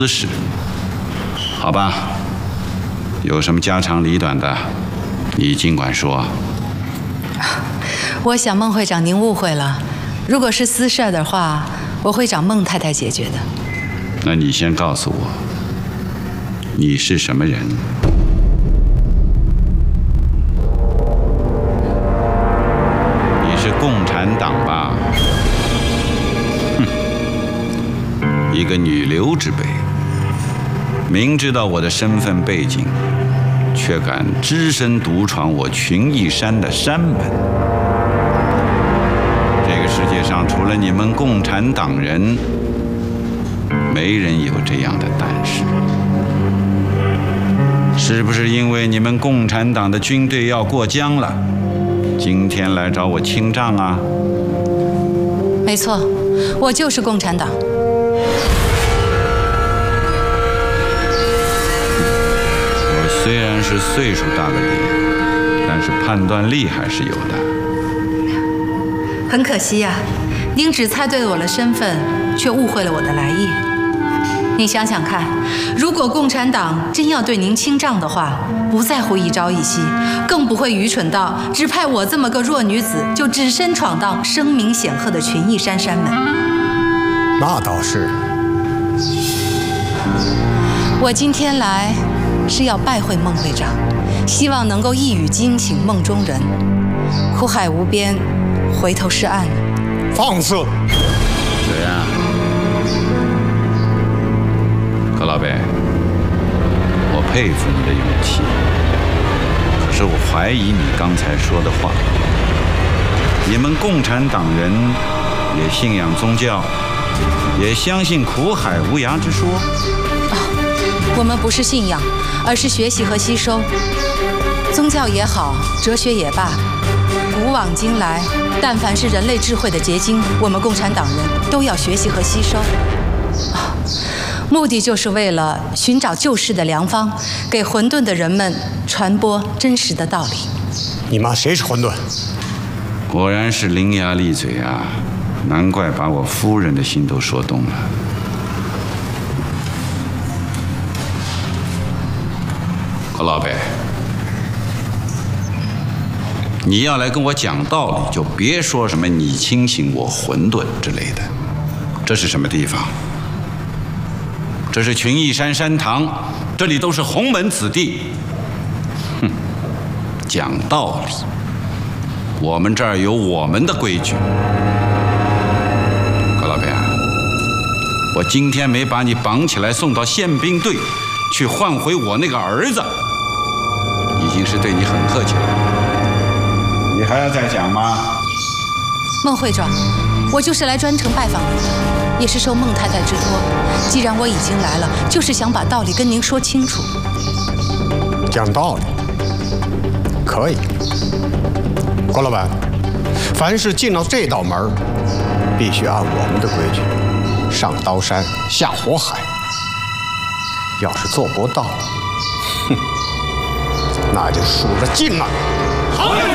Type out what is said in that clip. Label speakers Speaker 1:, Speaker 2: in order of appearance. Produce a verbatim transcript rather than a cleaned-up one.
Speaker 1: 私事，好吧？有什么家长里短的，你尽管说。
Speaker 2: 我想孟会长您误会了，如果是私事的话，我会找孟太太解决的。
Speaker 1: 那你先告诉我，你是什么人？你是共产党吧？哼，一个女流之辈。 明知道我的身份背景，却敢只身独闯我群义山的山门。这个世界上除了你们共产党人，没人有这样的胆识。是不是因为你们共产党的军队要过江了，今天来找我清账啊？
Speaker 2: 没错，我就是共产党。
Speaker 1: 虽然是岁数大了点，但是判断力还是有的。
Speaker 2: 很可惜呀、啊，您只猜对了我的身份，却误会了我的来意。你想想看，如果共产党真要对您清账的话，不在乎一朝一夕，更不会愚蠢到只派我这么个弱女子就只身闯荡声名显赫的群义山山门。
Speaker 3: 那倒是。
Speaker 2: 我今天来。 是要拜会孟会长，希望能够一语惊醒梦中人。苦海无边，回头是岸。
Speaker 3: 放肆！
Speaker 1: 谁呀？何老贝，我佩服你的勇气，可是我怀疑你刚才说的话。你们共产党人也信仰宗教，也相信苦海无涯之说。
Speaker 2: 哦，我们不是信仰。 而是学习和吸收，宗教也好，哲学也罢，古往今来，但凡是人类智慧的结晶，我们共产党人都要学习和吸收。啊，目的就是为了寻找救世的良方，给混沌的人们传播真实的道理。
Speaker 3: 你骂谁是混沌？
Speaker 1: 果然是伶牙俐嘴啊，难怪把我夫人的心都说动了。 何老贝，你要来跟我讲道理，就别说什么你清醒我混沌之类的。这是什么地方？这是群义山山堂，这里都是洪门子弟。哼，讲道理，我们这儿有我们的规矩。何老贝啊，我今天没把你绑起来送到宪兵队，去换回我那个儿子。 已经是对你很客气了，你还要再讲吗？
Speaker 2: 孟会长，我就是来专程拜访您的，也是受孟太太之托。既然我已经来了，就是想把道理跟您说清楚。
Speaker 3: 讲道理可以，郭老板，凡是进了这道门，必须按我们的规矩，上刀山下火海。要是做不到，哼。 那就数着劲了。好。